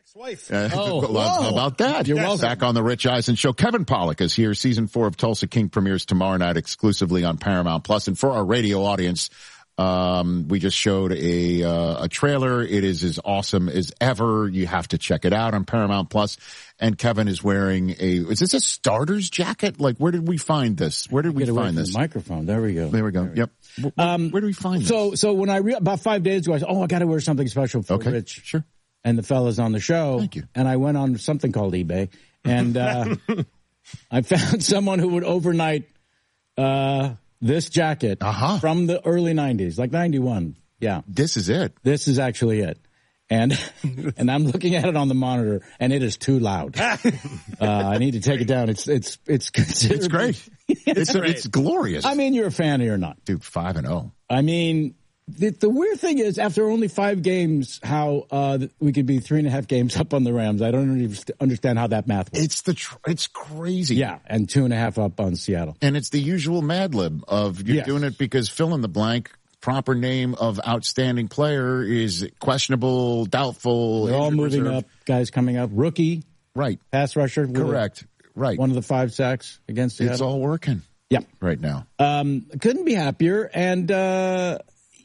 Ex-wife. How about that? You're welcome. Back on the Rich Eisen Show. Kevin Pollak is here. Season 4 of Tulsa King premieres tomorrow night exclusively on Paramount Plus. And for our radio audience, we just showed a trailer. It is as awesome as ever. You have to check it out on Paramount Plus. And Kevin is wearing is this a starter's jacket? Like, where did we find this? Where did we find this? Microphone. There we go. There we go. Yep. Where do we find this? So when about 5 days ago, I said, I got to wear something special for Rich. Sure. And the fellas on the show. Thank you. And I went on something called eBay. And I found someone who would overnight this jacket from the early 90s, like 91. Yeah. This is it. This is actually it. And I'm looking at it on the monitor, and it is too loud. I need to take it down. It's great. It's glorious. I mean, you're a fan or not, dude. 5-0. I mean, the weird thing is, after only 5 games, how we could be 3.5 games up on the Rams. I don't even understand how that math works. It's crazy. Yeah, and 2.5 up on Seattle. And it's the usual Mad Lib of you're doing it because fill in the blank. Proper name of outstanding player is questionable, doubtful. They're all moving up. Guys coming up. Rookie. Right. Pass rusher. Correct. Right. One of the 5 sacks against Seattle. It's all working. Yeah. Right now. Couldn't be happier. And, I'm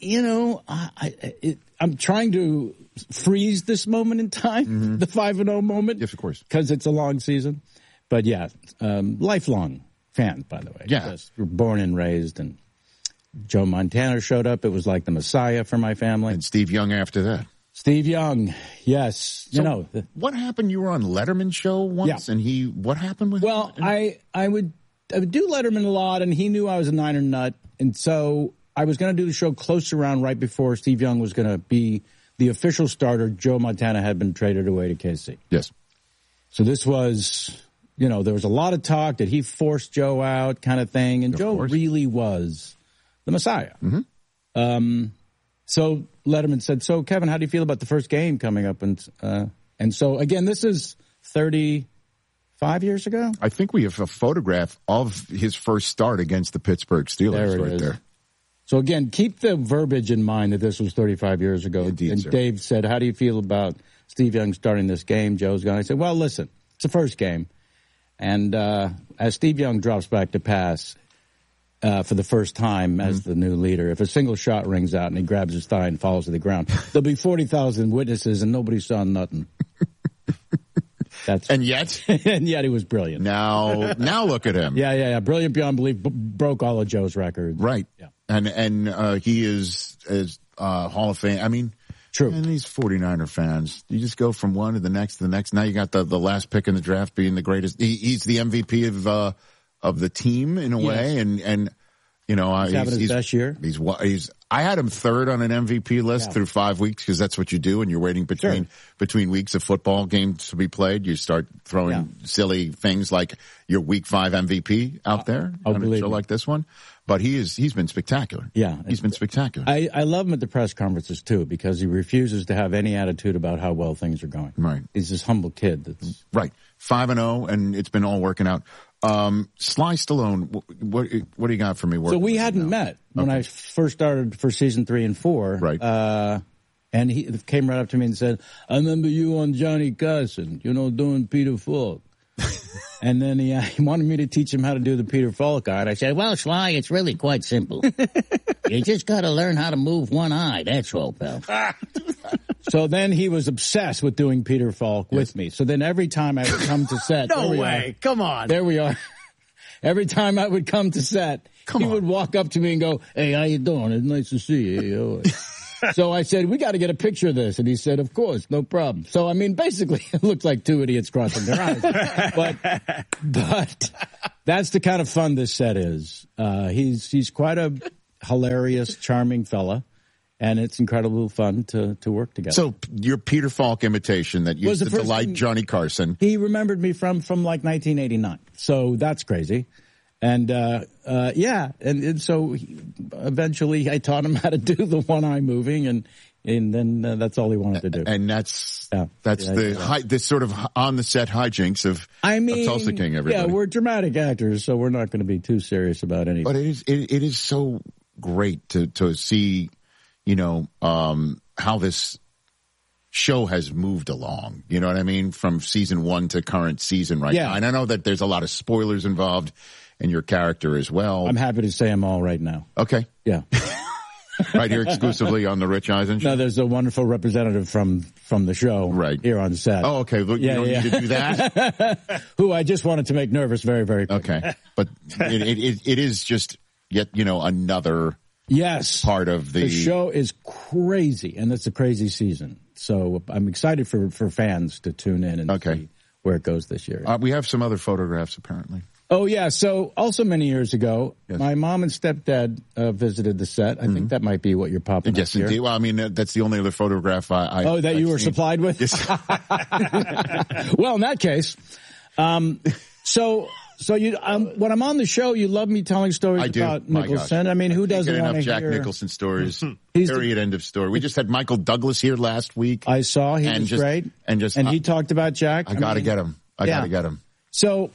trying to freeze this moment in time, the 5-0 moment. Yes, of course. Because it's a long season. But, yeah, lifelong fan, by the way. Yeah. We're born and raised, and Joe Montana showed up. It was like the Messiah for my family. And Steve Young after that. Steve Young, yes. So what happened? You were on Letterman's show once, and what happened with him? Well, I would do Letterman a lot, and he knew I was a Niner nut, and so I was going to do the show close around right before Steve Young was going to be the official starter. Joe Montana had been traded away to KC. Yes. So this was, there was a lot of talk that he forced Joe out kind of thing, and Joe really was the Messiah. So Letterman said, "So Kevin, how do you feel about the first game coming up?" And so again, this is 35 years ago. I think we have a photograph of his first start against the Pittsburgh Steelers there. So again, keep the verbiage in mind that this was 35 years ago. Indeed, and sir. Dave said, "How do you feel about Steve Young starting this game?" Joe's gone. I said, "Well, listen, it's the first game." And as Steve Young drops back to pass, for the first time as the new leader, if a single shot rings out and he grabs his thigh and falls to the ground, there'll be 40,000 witnesses and nobody saw nothing. And yet he was brilliant. Now look at him. Yeah. Brilliant beyond belief. Broke all of Joe's records. Right. Yeah. And he is Hall of Fame. I mean, true. And these 49er fans, you just go from one to the next to the next. Now you got the last pick in the draft being the greatest. He's the MVP of the team in a way, and he's having his best year. I had him third on an MVP list through 5 weeks because that's what you do, and you're waiting between weeks of football games to be played. You start throwing silly things like your Week 5 MVP out there on a show like this one. But he's been spectacular. Yeah, he's been spectacular. I love him at the press conferences too because he refuses to have any attitude about how well things are going. Right, he's this humble kid. That's right. 5-0, and it's been all working out. Sly Stallone, what do you got for me? So we hadn't met when I first started for season 3 and 4. Right. And he came right up to me and said, "I remember you on Johnny Carson, doing Peter Falk." And then he wanted me to teach him how to do the Peter Falk eye. And I said, "Well, Sly, it's really quite simple. You just got to learn how to move one eye. That's all, pal." So then he was obsessed with doing Peter Falk with me. So then every time I would come to set. No way. Come on. There we are. Every time I would come to set, he would walk up to me and go, "Hey, how you doing? It's nice to see you." So I said, "We got to get a picture of this." And he said, "Of course, no problem." So, I mean, basically, it looks like 2 idiots crossing their eyes. But that's the kind of fun this set is. He's quite a hilarious, charming fella. And it's incredible fun to work together. So your Peter Falk imitation that used to delight Johnny Carson. He remembered me from like 1989. So that's crazy. And, and so eventually I taught him how to do the one eye moving and then that's all he wanted to do. And that's this sort of on the set hijinks of Tulsa King, everybody. Yeah, we're dramatic actors, so we're not going to be too serious about anything. But it is so great to see, how this show has moved along. You know what I mean? From season 1 to current season right now. And I know that there's a lot of spoilers involved in your character as well. I'm happy to say them all right now. Okay. Yeah. Right here exclusively on the Rich Eisen Show? No, there's a wonderful representative from the show here on set. Oh, okay. Look, you don't need to do that? Who I just wanted to make nervous very, very quickly. Okay. But it is just yet, another part of the show is crazy, and it's a crazy season. So I'm excited for fans to tune in and see where it goes this year. We have some other photographs, apparently. Oh, yeah. So also many years ago, my mom and stepdad visited the set. I think that might be what you're popping up here. Indeed. Well, I mean, that's the only other photograph that you were supplied with? Yes. Well, in that case, so you when I'm on the show, you love me telling stories about Nicholson. I mean, who doesn't want to hear? Jack Nicholson stories. Period. End of story. We just had Michael Douglas here last week. I saw he was great, and he talked about Jack. I got to get him. I got to get him. So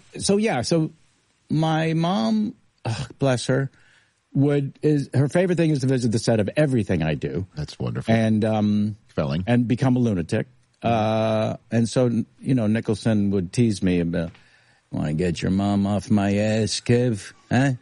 my mom, bless her, her favorite thing is to visit the set of everything I do. That's wonderful. And Felling. And become a lunatic. And so Nicholson would tease me about, want to get your mom off my ass, Kev? Huh?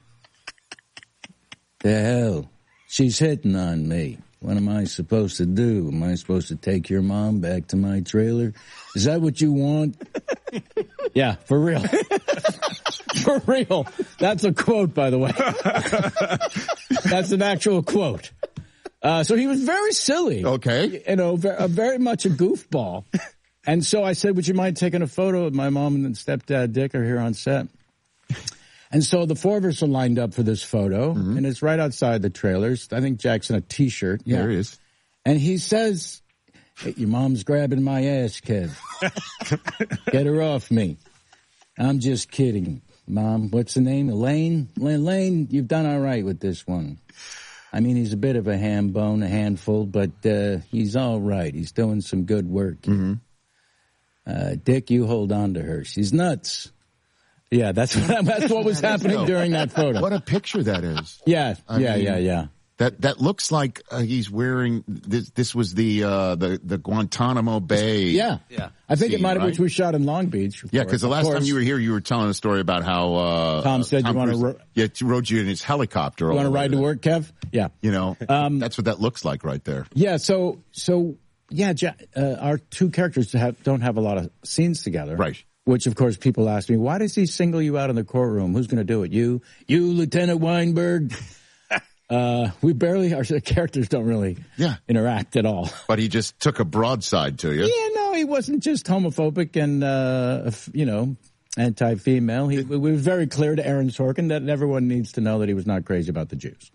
The hell? She's hitting on me. What am I supposed to do? Am I supposed to take your mom back to my trailer? Is that what you want? Yeah, for real. For real. That's a quote, by the way. That's an actual quote. So he was very silly. Okay. Very much a goofball. And so I said, would you mind taking a photo of my mom and stepdad Dick are here on set? And so the four of us are lined up for this photo, and it's right outside the trailers. I think Jack's in a T-shirt. Yeah. There he is. And he says, hey, your mom's grabbing my ass, Kev. Get her off me. I'm just kidding. Mom, what's the name? Elaine? Elaine, you've done all right with this one. I mean, he's a bit of a ham bone, a handful, but he's all right. He's doing some good work. Dick, you hold on to her. She's nuts. Yeah, that's what was happening during that photo. What a picture that is. Yeah, yeah. That looks like he's wearing this was the Guantanamo Bay. Yeah. I think it might have been we shot in Long Beach. Yeah, because the last time you were here, you were telling a story about how Tom said you want to rode you in his helicopter. You want to ride to work, Kev? Yeah. That's what that looks like right there. Yeah. So our two characters don't have a lot of scenes together. Right. Which, of course, people ask me, why does he single you out in the courtroom? Who's going to do it? You, Lieutenant Weinberg? Our characters don't really interact at all. But he just took a broadside to you. Yeah, no, he wasn't just homophobic and, anti-female. It was very clear to Aaron Sorkin that everyone needs to know that he was not crazy about the Jews.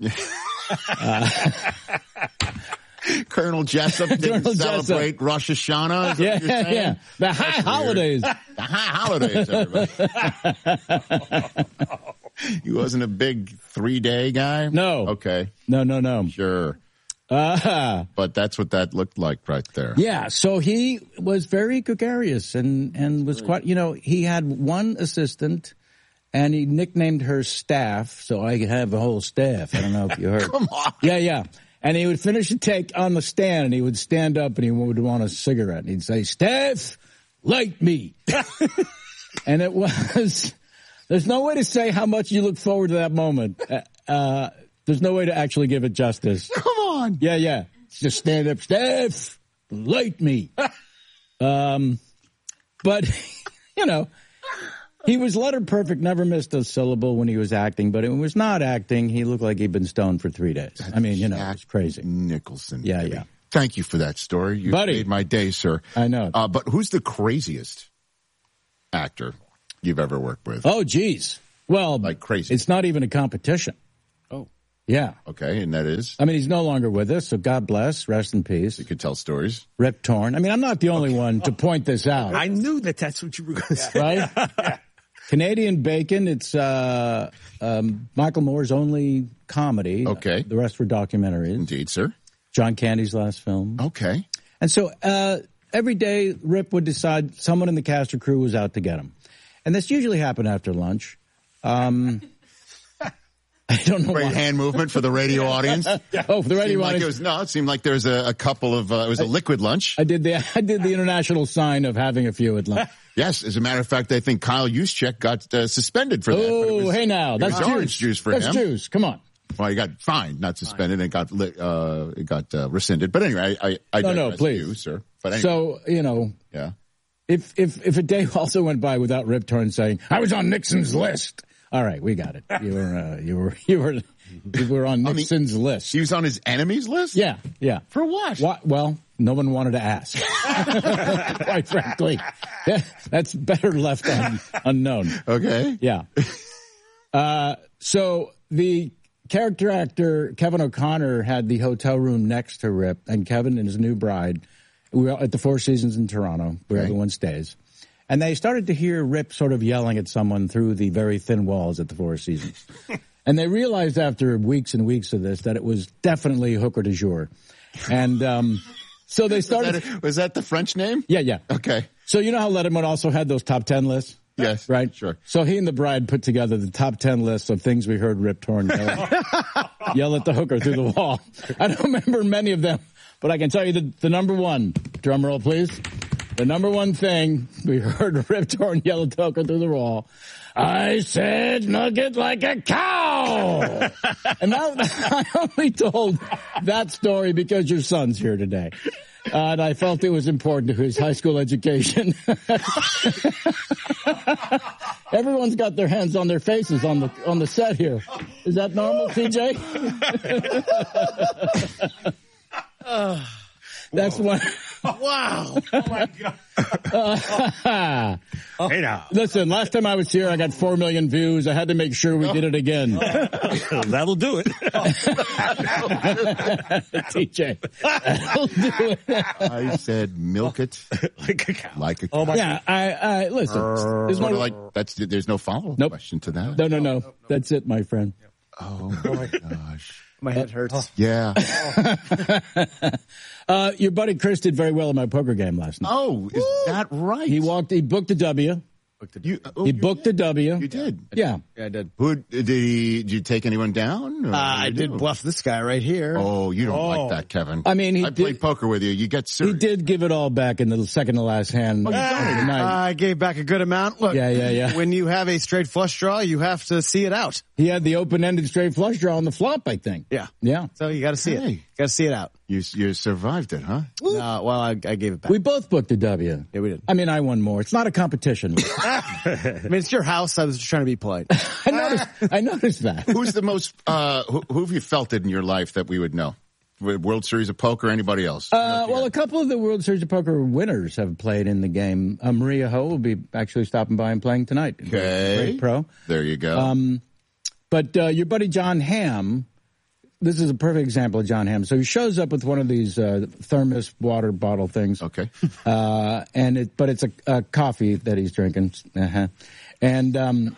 Colonel Jessup didn't celebrate Rosh Hashanah. Yeah. The high holidays. The high holidays, everybody. He wasn't a big 3-day guy? No. Okay. No. Sure. But that's what that looked like right there. Yeah, so he was very gregarious and was quite, he had one assistant and he nicknamed her Staff, so I could have a whole staff. I don't know if you heard. Come on. Yeah. And he would finish a take on the stand, and he would stand up, and he would want a cigarette. And he'd say, Staff, light me. And it was, there's no way to say how much you look forward to that moment. There's no way to actually give it justice. Come on. Yeah. Just stand up, Staff, light me. But, he was letter perfect, never missed a syllable when he was acting, but when he was not acting, he looked like he'd been stoned for 3 days. I mean, it was crazy. Nicholson. Yeah. Thank you for that story. You made my day, sir. I know. But who's the craziest actor you've ever worked with? Oh, geez. Well, like crazy. It's not even a competition. Oh. Yeah. Okay, and that is? I mean, he's no longer with us, so God bless, rest in peace. You could tell stories. Rip Torn. I mean, I'm not the only one to point this out. I knew that's what you were going to say. Right? Yeah. Canadian Bacon, it's Michael Moore's only comedy. Okay. The rest were documentaries. Indeed, sir. John Candy's last film. Okay. And so every day, Rip would decide someone in the cast or crew was out to get him. And this usually happened after lunch. I don't know Great why. hand movement for the radio audience. Oh, for the radio audience. It seemed like there was a couple of, it was a liquid lunch. I did the international sign of having a few at lunch. Yes, as a matter of fact, I think Kyle Juszczyk got suspended for that. Oh, hey now, that's orange juice for that's him. That's juice. Come on. Well, he got fined, not suspended, and it got rescinded. But anyway, I no, please, you, sir. But anyway. So yeah. If a day also went by without Rip Torn saying I was on Nixon's list, all right, we got it. You were on Nixon's list. He was on his enemies list. Yeah. For what? Well, no one wanted to ask. Quite frankly, that's better left unknown. Okay. Yeah. So the character actor Kevin O'Connor had the hotel room next to Rip, and Kevin and his new bride. We were at the Four Seasons in Toronto, where everyone stays. And they started to hear Rip sort of yelling at someone through the very thin walls at the Four Seasons. And they realized after weeks and weeks of this that it was definitely Hooker du jour. And so they started... Was that the French name? Yeah. Okay. So you know how Letterman also had those top 10 lists? Yes. Right? Sure. So he and the bride put together the top 10 lists of things we heard Rip Torn yell at the hooker through the wall. I don't remember many of them, but I can tell you the number one, drum roll please, the number one thing we heard Rip Torn yell at the hooker through the wall, I said nugget like a cow! And I only told that story because your son's here today. And I felt it was important to his high school education. Everyone's got their hands on their faces on the set here. Is that normal, TJ? That's one. Wow. Oh, my God. Hey, now. Listen, last time I was here, I got 4 million views. I had to make sure we did it again. That'll do it. TJ. That'll do it. I said milk it like a cow. Like a cow. Oh, my Yeah, I listen. There's Sort no, of like there's no follow-up question to that. No. That's it, my friend. Oh my gosh. My head hurts. Yeah. Your buddy Chris did very well in my poker game last night. Oh, is that right? He booked a W. He booked a W. You did? Yeah. Yeah, I did. Did you take anyone down? or I what did do? bluff this guy right here. Oh, you don't like that, Kevin. I mean, I played poker with you. You get He serious. did give it all back in the second to last hand. I gave back a good amount. Look, Yeah. when you have a straight flush draw, you have to see it out. He had the open-ended straight flush draw on the flop, I think. Yeah. Yeah. So you got to see Hey. it. Got to see it out. You survived it, huh? Well, I gave it back. We both booked a W. Yeah, we did. I mean, I won more. It's not a competition. I mean, it's your house. I was just trying to be polite. I noticed that. Who's the most? Who have you felt it in your life that we would know? World Series of Poker? Anybody else? Well, a couple of the World Series of Poker winners have played in the game. Maria Ho will be actually stopping by and playing tonight. Okay. Great pro. There you go. But your buddy John Hamm, this is a perfect example of John Hamm. So he shows up with one of these thermos water bottle things. Okay. But it's a coffee that he's drinking. Uh-huh. And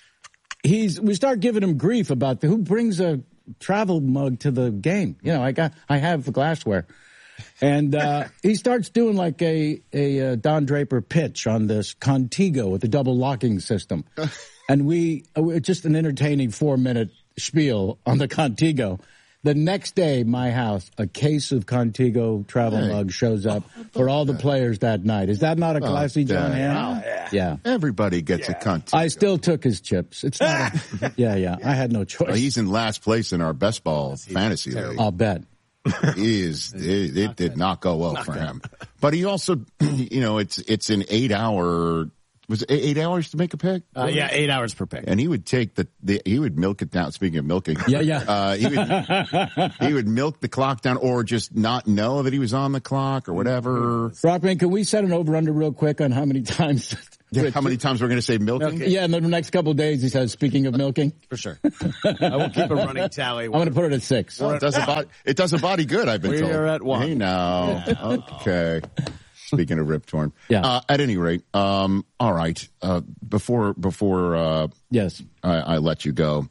we start giving him grief about who brings a travel mug to the game. You know, I have the glassware. And he starts doing like a Don Draper pitch on this Contigo with the double locking system. And just an entertaining 4-minute spiel on the Contigo. The next day, my house, a case of Contigo travel mug shows up for all the players that night. Is that not a classy John Hamm? Yeah. Everybody gets a cunt. I still took his chips. It's not. Yeah. I had no choice. He's in last place in our best ball fantasy league. I'll bet. It did not go well for him. But he also, it's an 8-hour. Was it 8 hours to make a pick? 8 hours per pick. And he would take he would milk it down. Speaking of milking. Yeah. He would milk the clock down or just not know that he was on the clock or whatever. Rockman, can we set an over-under real quick on how many times? How many times we're going to say milking? Yeah, in the next couple of days, he says, speaking of milking. For sure. I will keep a running tally. I'm going to put it at 6. Well, it does a body good, I've been told. We're at 1. Hey, now. Okay. Speaking of Rip Torn. Yeah. At any rate, all right. Before Yes. I let you go,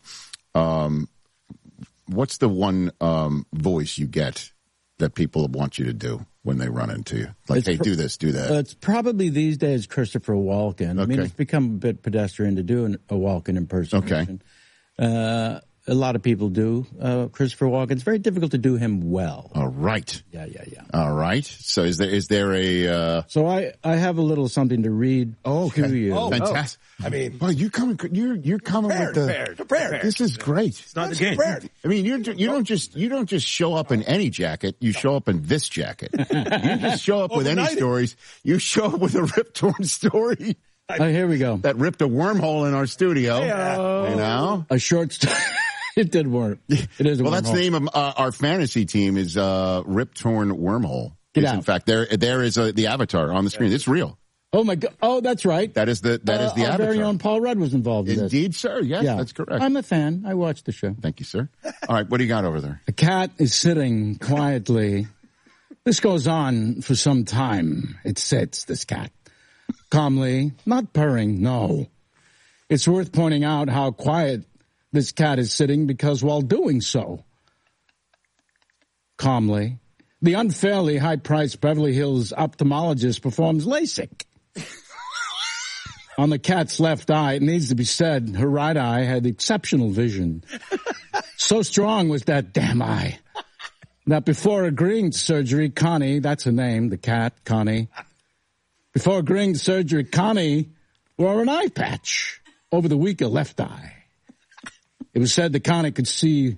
what's the one voice you get that people want you to do when they run into you? Like, hey, do this, do that. It's probably these days Christopher Walken. I mean, Okay. it's become a bit pedestrian to do a Walken impersonation. Okay. a lot of people do, Christopher Walken. It's very difficult to do him well. All right. Yeah. All right. So is there a? So I have a little something to read to you. Oh, fantastic. I mean, well, you're coming with prepared. This is great. It's not the game. I mean, you don't just show up in any jacket. You show up in this jacket. You just show up with any stories. You show up with a Rip Torn story. Oh, here we go. That ripped a wormhole in our studio. Hey-o. You know, a short story. It did work. It is. Well, that's the name of our fantasy team is Rip Torn Wormhole. Get out. In fact, there is the avatar on the screen. It's real. Oh my God! Oh, that's right. That is the avatar. Our very own Paul Rudd was involved in this. Indeed, sir. Yes, that's correct. I'm a fan. I watched the show. Thank you, sir. All right, what do you got over there? A cat is sitting quietly. This goes on for some time. It sits, this cat, calmly, not purring, no. It's worth pointing out how quiet this cat is sitting because while doing so, calmly, the unfairly high-priced Beverly Hills ophthalmologist performs LASIK. On the cat's left eye, it needs to be said, her right eye had exceptional vision. So strong was that damn eye that before agreeing to surgery, Connie, that's her name, the cat, Connie, before agreeing to surgery, Connie wore an eye patch over the weaker left eye. It was said that Connie could see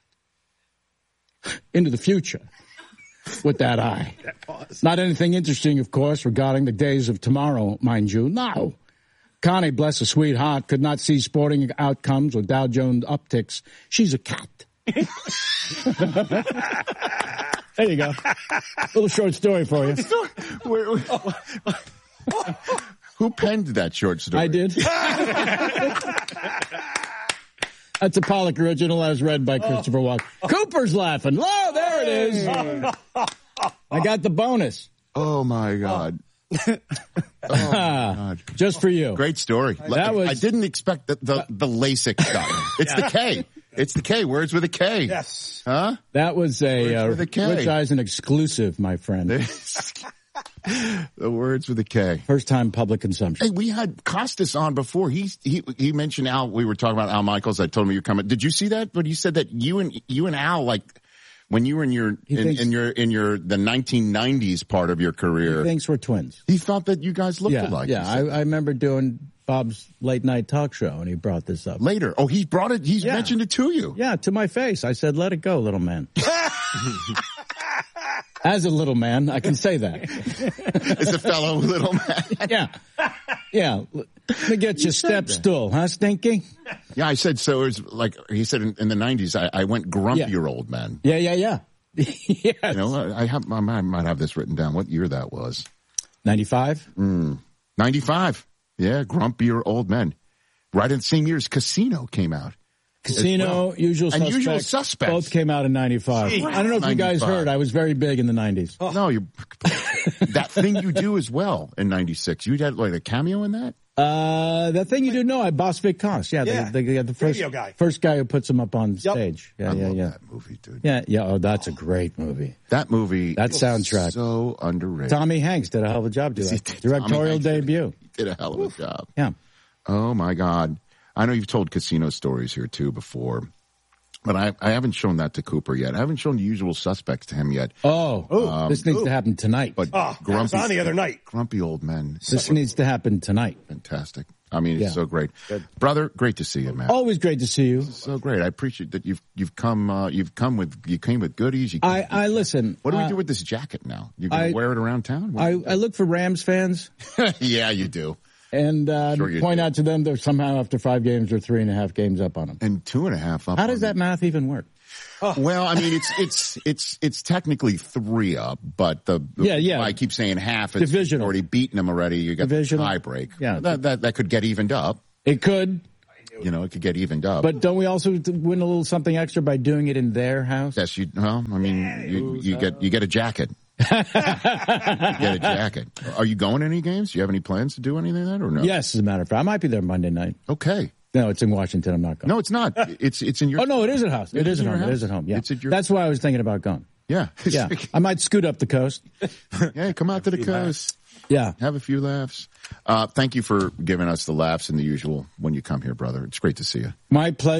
into the future with that eye. Not anything interesting, of course, regarding the days of tomorrow, mind you. No. Connie, bless her sweet heart, could not see sporting outcomes or Dow Jones upticks. She's a cat. There you go. Little short story for you. Who penned that short story? I did. That's a Pollock original as read by Christopher Walken. Cooper's laughing. Oh, there it is. I got the bonus. Oh, my God. Oh, my God. Just for you. Great story. I didn't expect the LASIK stuff. It's the K. It's the K. Words with a K. Yes. Huh? That was a Rich Eisen exclusive, my friend. The words with a K. First time public consumption. Hey, we had Costas on before. He mentioned Al. We were talking about Al Michaels. I told him you're coming. Did you see that? But he said that you and Al, like when you were in the 1990s part of your career, He thinks we're twins. He thought that you guys looked alike. Yeah, I remember doing Bob's late night talk show, and he brought this up later. Oh, he brought it. He's mentioned it to you. Yeah, to my face. I said, "Let it go, little man." As a little man, I can say that. As a fellow little man. Yeah. Let me get your step stool, huh, Stinky? Yeah, I said, so it was like, he said in the 90s, I went grumpier old man. Yeah. Yes. You know, I might have this written down, what year that was. 95? 95. Yeah, grumpier old men. Right in the same year as Casino came out. Casino, Usual Suspects. Both came out in 95. I don't know if you guys heard. I was very big in the 90s. Oh. No, that thing you do as well in 96. You had like a cameo in that? That thing you do, no, I Boss Vic Koss. Yeah. The first guy who puts him up on stage. Yeah, I love that movie, dude. Yeah. Oh, that's a great movie. That movie. That soundtrack. So underrated. Tommy Hanks did a hell of a job doing that. Directorial debut. He did a hell of a job. Yeah. Oh, my God. I know you've told Casino stories here, too, before. But I haven't shown that to Cooper yet. I haven't shown The Usual Suspects to him yet. This needs to happen tonight. But grumpy, it was on the other night. Grumpy old men. This needs to happen tonight. Fantastic. I mean, it's so great. Good. Brother, great to see you, man. Always great to see you. So great. I appreciate that you came with goodies. I listen. What do we do with this jacket now? You going to wear it around town? I look for Rams fans. Yeah, you do. And point out to them they're somehow after 5 games or 3.5 games up on them. And 2.5 up. How does that math even work? Well, I mean, it's technically 3 up, but I keep saying half. It's divisional. Already beaten them already. You got the tie break. Yeah, that could get evened up. It could. You know, it could get evened up. But don't we also win a little something extra by doing it in their house? Yes, you get a jacket. Get a jacket. Are you going to any games? Do you have any plans to do anything like that or no? Yes, as a matter of fact. I might be there Monday night. Okay. No, it's in Washington. I'm not going. No, it's not. It's in your... Oh, no, it is at house. It is at home. It is at home, yeah. That's why I was thinking about going. Yeah. Yeah. I might scoot up the coast. Yeah, come out to the coast. Yeah. Have a few laughs. Thank you for giving us the laughs and the usual when you come here, brother. It's great to see you. My pleasure.